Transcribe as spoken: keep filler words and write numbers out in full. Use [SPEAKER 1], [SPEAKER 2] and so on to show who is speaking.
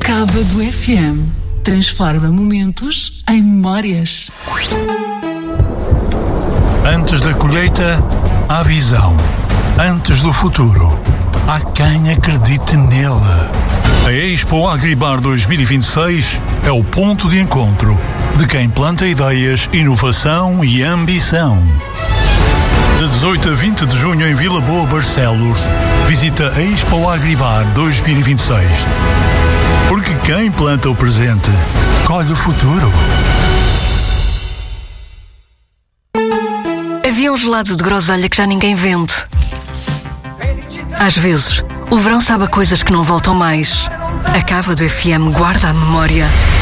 [SPEAKER 1] Cávado F M. Transforma momentos em memórias.
[SPEAKER 2] Antes da colheita, há visão. Antes do futuro, há quem acredite nele. A Expo Agribar dois mil e vinte e seis é o ponto de encontro de quem planta ideias, inovação e ambição. De dezoito a vinte de junho em Vila Boa, Barcelos, visita a Expo Agribar dois mil e vinte e seis. Porque quem planta o presente, colhe o futuro.
[SPEAKER 3] Havia um gelado de groselha que já ninguém vende. Às vezes, o verão sabe a coisas que não voltam mais. A Cávado F M guarda a memória